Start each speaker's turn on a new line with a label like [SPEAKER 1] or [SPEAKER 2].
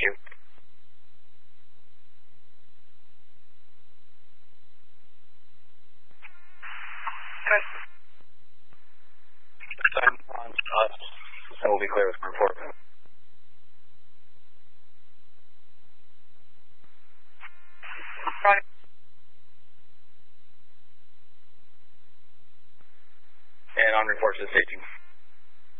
[SPEAKER 1] you.
[SPEAKER 2] Good.
[SPEAKER 1] Time on us, and we'll be clear with group 4.
[SPEAKER 2] Right.
[SPEAKER 1] And on report to the staging.